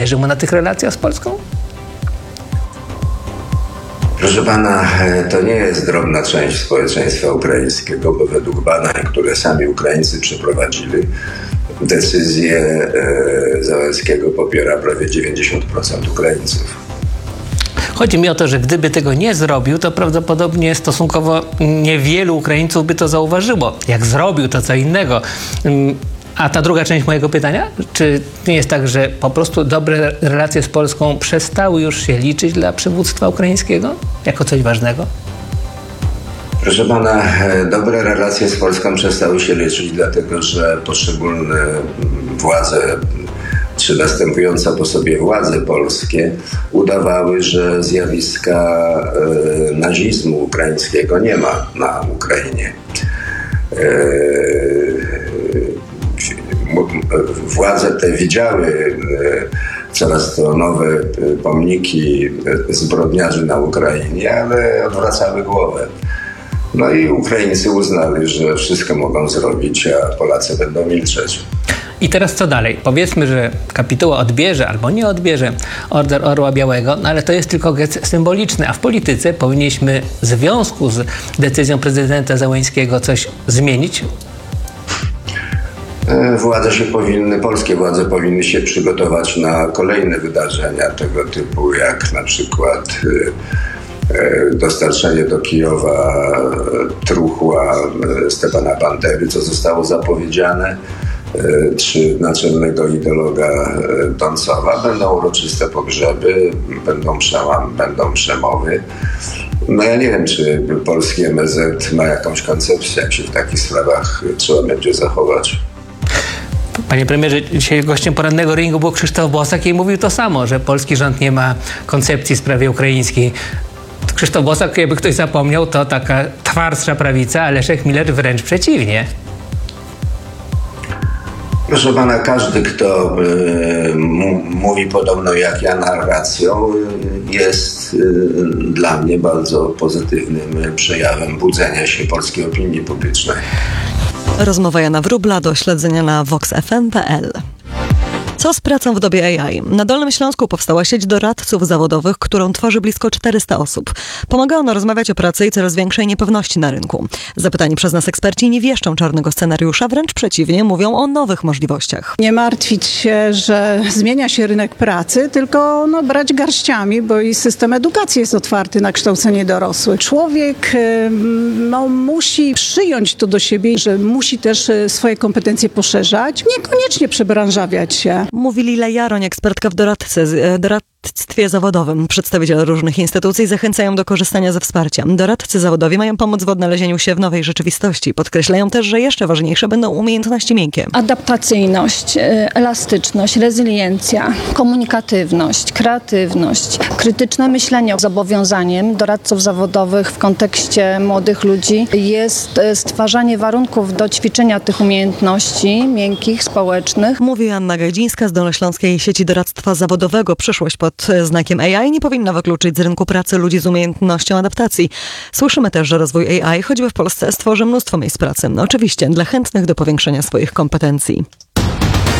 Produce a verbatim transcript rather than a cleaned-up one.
zależy mu na tych relacjach z Polską? Proszę pana, to nie jest drobna część społeczeństwa ukraińskiego, bo według badań, które sami Ukraińcy przeprowadzili, decyzję Załęckiego popiera prawie dziewięćdziesiąt procent Ukraińców. Chodzi mi o to, że gdyby tego nie zrobił, to prawdopodobnie stosunkowo niewielu Ukraińców by to zauważyło. Jak zrobił, to co innego. A ta druga część mojego pytania? Czy nie jest tak, że po prostu dobre relacje z Polską przestały już się liczyć dla przywództwa ukraińskiego jako coś ważnego? Proszę pana, dobre relacje z Polską przestały się liczyć, dlatego że poszczególne władze, czy następujące po sobie władze polskie udawały, że zjawiska nazizmu ukraińskiego nie ma na Ukrainie. Władze te widziały coraz to nowe pomniki zbrodniarzy na Ukrainie, ale odwracały głowę. No i Ukraińcy uznali, że wszystko mogą zrobić, a Polacy będą milczeć. I teraz co dalej? Powiedzmy, że kapituła odbierze albo nie odbierze Order Orła Białego, no ale to jest tylko gest symboliczny, a w polityce powinniśmy w związku z decyzją prezydenta Załęckiego coś zmienić? Władze się powinny, polskie władze powinny się przygotować na kolejne wydarzenia tego typu, jak na przykład dostarczenie do Kijowa truchła Stepana Bandery, co zostało zapowiedziane, czy naczelnego ideologa Doncowa. Będą uroczyste pogrzeby, będą, przełam, będą przemowy. No ja nie wiem, czy polski M S Z ma jakąś koncepcję, jak się w takich sprawach trzeba będzie zachować. Panie premierze, dzisiaj gościem porannego ringu był Krzysztof Bosak i mówił to samo, że polski rząd nie ma koncepcji w sprawie ukraińskiej. Krzysztof Bosak, jakby ktoś zapomniał, to taka twardsza prawica, a Leszek Miller wręcz przeciwnie. Proszę pana, każdy, kto y, mówi podobno jak ja narracją, y, jest y, dla mnie bardzo pozytywnym przejawem budzenia się polskiej opinii publicznej. Rozmowa Jana Wróbla, do śledzenia na vox f m kropka p l. Co z pracą w dobie A I? Na Dolnym Śląsku powstała sieć doradców zawodowych, którą tworzy blisko czterysta osób. Pomaga ona rozmawiać o pracy i coraz większej niepewności na rynku. Zapytani przez nas eksperci nie wieszczą czarnego scenariusza, wręcz przeciwnie, mówią o nowych możliwościach. Nie martwić się, że zmienia się rynek pracy, tylko no, brać garściami, bo i system edukacji jest otwarty na kształcenie dorosłych. Człowiek no, musi przyjąć to do siebie, że musi też swoje kompetencje poszerzać, niekoniecznie przebranżawiać się. Mówi Lila Jaroń, ekspertka w doradce, doradztwie zawodowym. Przedstawiciele różnych instytucji zachęcają do korzystania ze wsparcia. Doradcy zawodowi mają pomóc w odnalezieniu się w nowej rzeczywistości. Podkreślają też, że jeszcze ważniejsze będą umiejętności miękkie. Adaptacyjność, elastyczność, rezyliencja, komunikatywność, kreatywność, krytyczne myślenie. Zobowiązaniem doradców zawodowych w kontekście młodych ludzi jest stwarzanie warunków do ćwiczenia tych umiejętności miękkich, społecznych. Mówi Anna Gajdzińska z Dolnośląskiej Sieci Doradztwa Zawodowego. Przyszłość pod znakiem A I nie powinna wykluczyć z rynku pracy ludzi z umiejętnością adaptacji. Słyszymy też, że rozwój A I, choćby w Polsce, stworzy mnóstwo miejsc pracy. Oczywiście dla chętnych do powiększenia swoich kompetencji.